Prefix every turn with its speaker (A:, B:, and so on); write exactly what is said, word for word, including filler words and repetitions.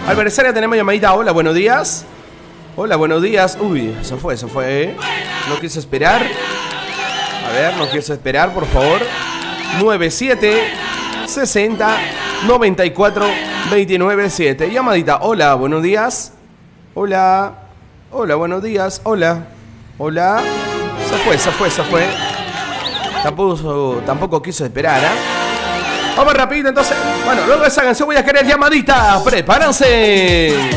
A: Al parecer ya tenemos llamadita. Hola, buenos días. Hola, buenos días. Uy, eso fue, eso fue, ¿eh? No quiso esperar. A ver, no quiso esperar, por favor. nueve siete sesenta noventa y cuatro veintinueve siete. Llamadita. Hola, buenos días. Hola. Hola, buenos días. Hola. Hola. Se fue, se fue, se fue. Tampoco, tampoco quiso esperar, ¿eh? Vamos rapidito entonces. Bueno, luego de esa canción voy a querer llamadita. Prepárense.